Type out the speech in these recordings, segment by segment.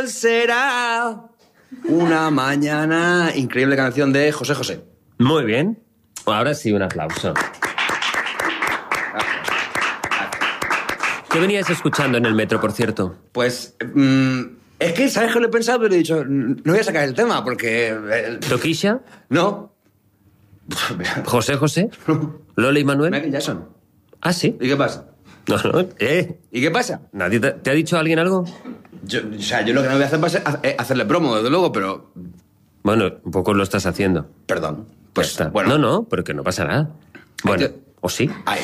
Será una mañana. Increíble canción de José José. Muy bien. Ahora sí, un aplauso. ¿Qué venías escuchando en el metro, por cierto? Pues... es que, ¿sabes qué lo he pensado? Pero he dicho, no voy a sacar el tema porque... ¿Toquisha? No. ¿José José? ¿Lola y Manuel? Michael Jackson. Ah, sí. ¿Y qué pasa? No, ¿Y qué pasa? ¿Nadie te ha dicho alguien algo? Yo lo que no voy a hacer va a ser hacerle promo, desde luego, pero... Bueno, un poco lo estás haciendo. Perdón. Pues Pues, está. bueno. No, porque no pasa nada. Bueno, ¿o sí? Ay.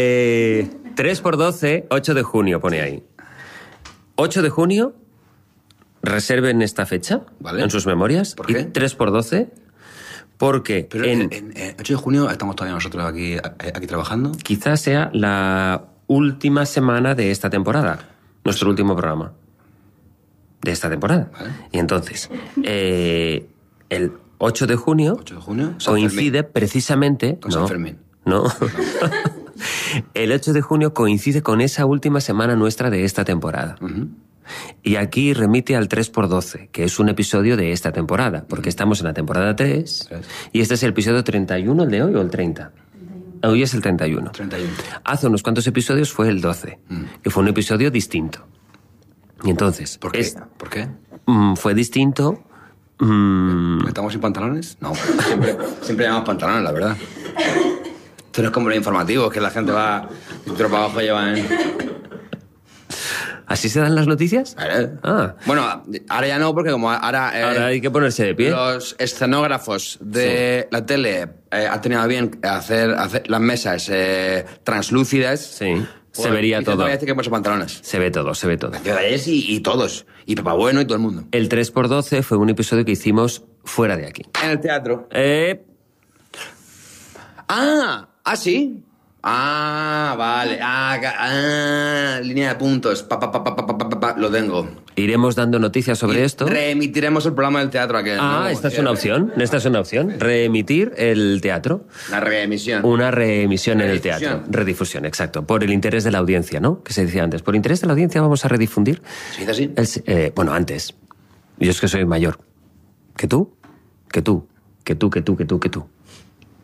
3x12, 8 de junio, pone ahí. 8 de junio, reserven esta fecha, Vale. en sus memorias. ¿Por qué? Y 3x12, porque Pero en 8 de junio estamos todavía nosotros aquí trabajando. quizás sea la última semana de esta temporada. Nuestro último programa. De esta temporada. Vale. Y entonces, el 8 de junio... 8 de junio, San coincide Fermín. precisamente... Con San Fermín. No. El 8 de junio coincide con esa última semana nuestra de esta temporada. Uh-huh. Y aquí remite al 3x12, que es un episodio de esta temporada, porque estamos en la temporada 3, y este es el episodio 31, ¿el de hoy o el 30? Hoy es el 31. 31. Hace unos cuantos episodios fue el 12, que fue un episodio distinto. Y entonces... ¿Por qué? ¿Por qué? Fue distinto... ¿Estamos sin pantalones? No, siempre llevamos pantalones, la verdad. Esto no es como los informativos, que la gente va cintura para abajo y llevan... ¿Así se dan las noticias? Ah. Bueno, ahora ya no, porque como ahora hay que ponerse de pie. Los escenógrafos de la tele han tenido bien hacer las mesas translúcidas. Sí, se vería todo. Voy a decir que puso pantalones. Se ve todo. Yo de y todos. Y Papá Bueno y todo el mundo. El 3x12 fue un episodio que hicimos fuera de aquí. En el teatro. ¿Sí? Vale. Línea de puntos. Lo tengo. Iremos dando noticias sobre esto. Reemitiremos el programa del teatro aquel. Esta es una opción. Reemitir el teatro. Una reemisión. Una reemisión en el Redifusión. teatro. Redifusión, exacto. Por el interés de la audiencia, ¿no? Que se decía antes. Por interés de la audiencia vamos a redifundir. ¿Se dice así? Bueno, antes. Yo es que soy mayor. ¿Que tú?